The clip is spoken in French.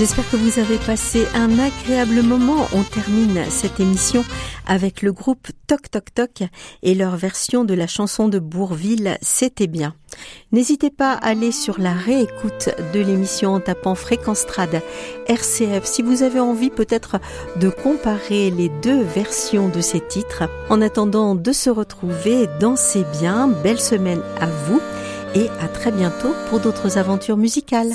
J'espère que vous avez passé un agréable moment. On termine cette émission avec le groupe Toc Toc Toc et leur version de la chanson de Bourvil, C'était bien. N'hésitez pas à aller sur la réécoute de l'émission en tapant Fréquence Trad RCF si vous avez envie peut-être de comparer les deux versions de ces titres. En attendant de se retrouver, dansez bien, belle semaine à vous et à très bientôt pour d'autres aventures musicales.